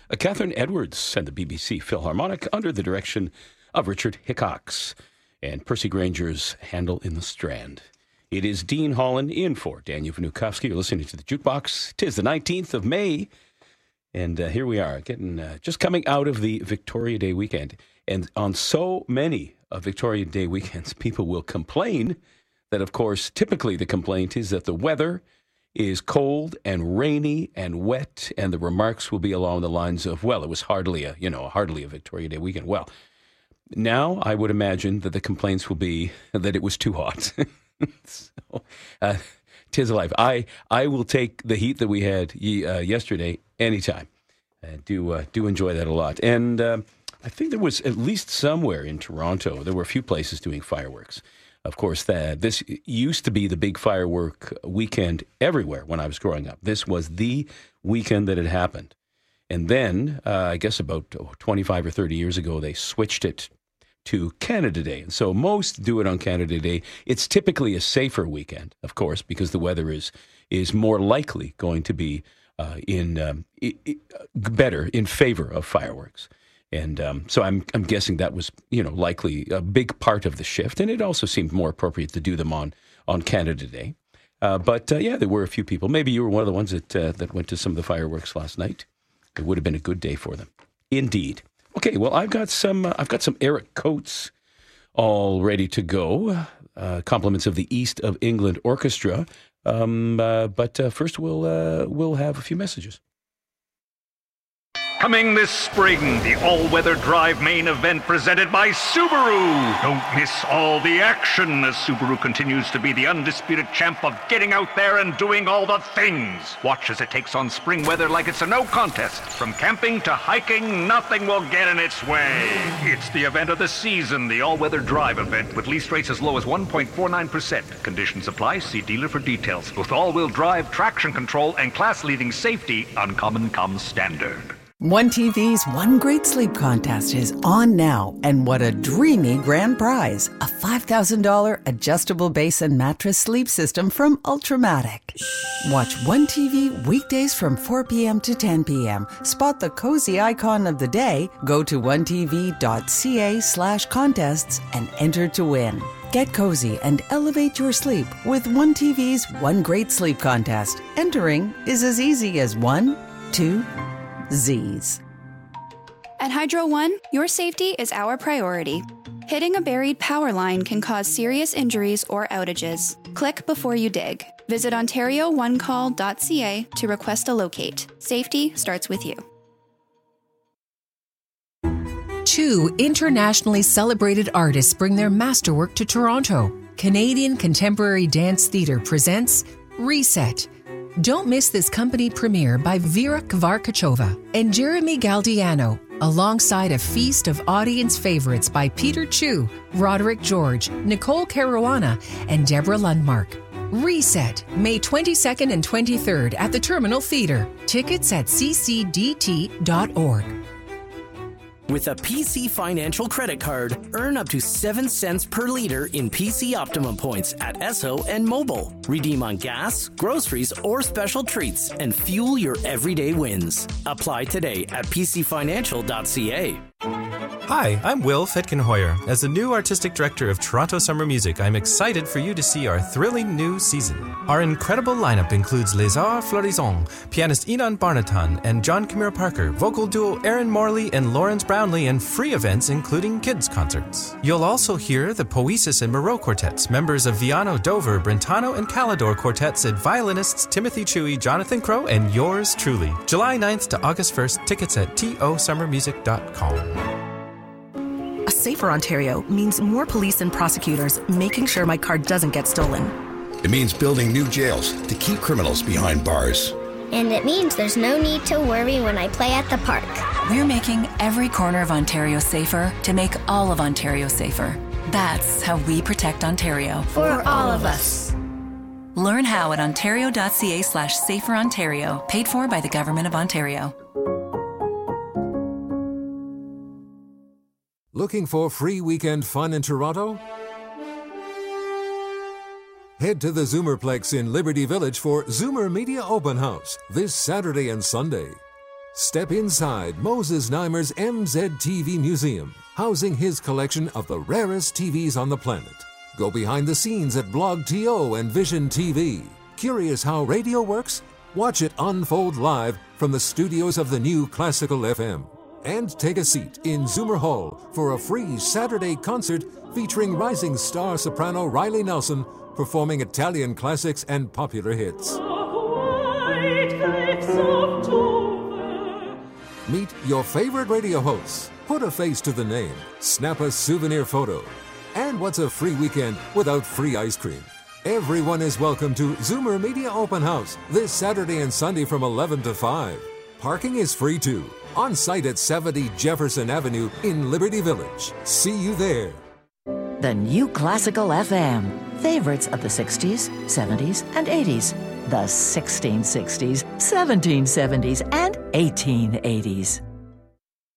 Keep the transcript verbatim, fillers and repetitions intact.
uh, Catherine Edwards and the B B C Philharmonic under the direction of Richard Hickox and Percy Granger's Handel in the Strand. It is Dean Holland in for Daniel Vnukovsky. You're listening to the Jukebox. 'Tis the nineteenth of May, and uh, here we are, getting uh, just coming out of the Victoria Day weekend. And on so many of Victoria Day weekends, people will complain that, of course, typically the complaint is that the weather is cold and rainy and wet, and the remarks will be along the lines of, well, it was hardly a, you know, hardly a Victoria Day weekend. Well, now I would imagine that the complaints will be that it was too hot. so, uh, 'tis life. I I will take the heat that we had uh, yesterday anytime. I do uh, do enjoy that a lot. And uh, I think there was at least somewhere in Toronto, there were a few places doing fireworks. Of course, that this used to be the big firework weekend everywhere when I was growing up. This was the weekend that it happened. And then, uh, I guess about twenty-five or thirty years ago, they switched it to Canada Day. And so most do it on Canada Day. It's typically a safer weekend, of course, because the weather is is more likely going to be uh, in um, it, it, better in favor of fireworks. And um, so I'm I'm guessing that was, you know, likely a big part of the shift. And it also seemed more appropriate to do them on, on Canada Day. Uh, but, uh, yeah, there were a few people. Maybe you were one of the ones that uh, that went to some of the fireworks last night. It would have been a good day for them. Indeed. Okay, well, I've got some uh, I've got some Eric Coates all ready to go. Uh, compliments of the East of England Orchestra. Um, uh, but uh, first we'll uh, we'll have a few messages. Coming this spring, the all-weather drive main event presented by Subaru. Don't miss all the action as Subaru continues to be the undisputed champ of getting out there and doing all the things. Watch as it takes on spring weather like it's a no contest. From camping to hiking, nothing will get in its way. It's the event of the season, the all-weather drive event, with lease rates as low as one point four nine percent. Conditions apply. See dealer for details. With all-wheel drive, traction control, and class-leading safety, Uncommon comes standard. One T V's One Great Sleep Contest is on now, and what a dreamy grand prize. A five thousand dollars adjustable base and mattress sleep system from Ultramatic. Watch One T V weekdays from four p.m. to ten p.m. Spot the cozy icon of the day, go to onetv.ca slash contests and enter to win. Get cozy and elevate your sleep with One T V's One Great Sleep Contest. Entering is as easy as one, two, Z's. At Hydro One, your safety is our priority. Hitting a buried power line can cause serious injuries or outages. Click before you dig. Visit ontario one call dot c a to request a locate. Safety starts with you. Two internationally celebrated artists bring their masterwork to Toronto. Canadian Contemporary Dance Theatre presents Reset. Don't miss this company premiere by Vera Kvarkachova and Jeremy Galdiano, alongside a feast of audience favorites by Peter Chu, Roderick George, Nicole Caruana, and Deborah Lundmark. Reset, May twenty-second and twenty-third at the Terminal Theatre. Tickets at c c d t dot org. With a P C Financial credit card, earn up to seven cents per liter in P C Optimum points at Esso and Mobile. Redeem on gas, groceries, or special treats and fuel your everyday wins. Apply today at p c financial dot c a. Hi, I'm Will Fitkin-Hoyer. As the new artistic director of Toronto Summer Music, I'm excited for you to see our thrilling new season. Our incredible lineup includes Les Arts Florissants, pianist Inan Barnatan and John Camille Parker, vocal duo Aaron Morley and Lawrence Brownlee, and free events including kids concerts. You'll also hear the Poesis and Moreau quartets, members of Viano, Dover, Brentano, and Calidor quartets, and violinists Timothy Chewy, Jonathan Crow, and yours truly. July ninth to August first, tickets at t o summer music dot com. A safer Ontario means more police and prosecutors making sure my car doesn't get stolen. It means building new jails to keep criminals behind bars. And it means there's no need to worry when I play at the park. We're making every corner of Ontario safer to make all of Ontario safer. That's how we protect Ontario. For all of us. Learn how at ontario.ca slash safer Ontario, paid for by the Government of Ontario. Looking for free weekend fun in Toronto? Head to the Zoomerplex in Liberty Village for Zoomer Media Open House this Saturday and Sunday. Step inside Moses Neimer's M Z T V Museum, housing his collection of the rarest T Vs on the planet. Go behind the scenes at Blog T O and Vision T V. Curious how radio works? Watch it unfold live from the studios of the new Classical F M. And take a seat in Zoomer Hall for a free Saturday concert featuring rising star soprano Riley Nelson performing Italian classics and popular hits. Meet your favorite radio hosts. Put a face to the name. Snap a souvenir photo. And what's a free weekend without free ice cream? Everyone is welcome to Zoomer Media Open House this Saturday and Sunday from eleven to five. Parking is free too. On site at seventy Jefferson Avenue in Liberty Village. See you there. The new Classical F M. Favorites of the sixties, seventies, and eighties. The sixteen sixties, seventeen seventies, and eighteen eighties.